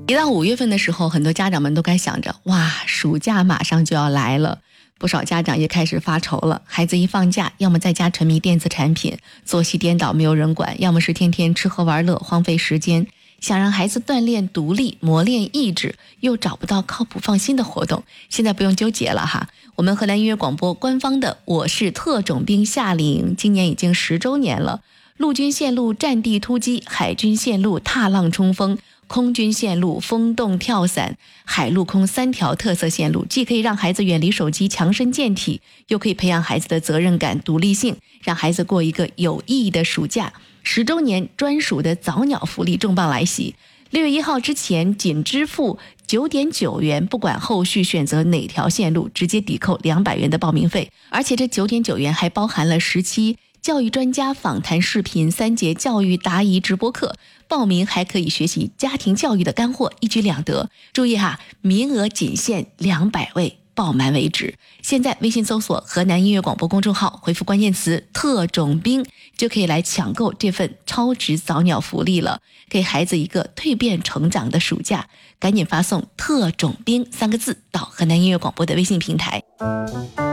一到5月份的时候，很多家长们都该想着，哇，暑假马上就要来了。不少家长也开始发愁了，孩子一放假，要么在家沉迷电子产品，作息颠倒没有人管，要么是天天吃喝玩乐，荒废时间。想让孩子锻炼独立，磨练意志，又找不到靠谱放心的活动，现在不用纠结了哈。我们河南音乐广播官方的我是特种兵夏令营今年已经10周年了，陆军线路战地突击，海军线路踏浪冲锋，空军线路风洞跳伞，海陆空3条特色线路，既可以让孩子远离手机强身健体，又可以培养孩子的责任感独立性，让孩子过一个有意义的暑假。10周年专属的早鸟福利重磅来袭，6月1号之前仅支付9.9元，不管后续选择哪条线路，直接抵扣200元的报名费，而且这9.9元还包含了10期教育专家访谈视频、3节教育答疑直播课，报名还可以学习家庭教育的干货，一举两得。注意哈，名额仅限200位，报满为止。现在微信搜索河南音乐广播公众号，回复关键词特种兵，就可以来抢购这份超值早鸟福利了，给孩子一个蜕变成长的暑假。赶紧发送特种兵3个字到河南音乐广播的微信平台。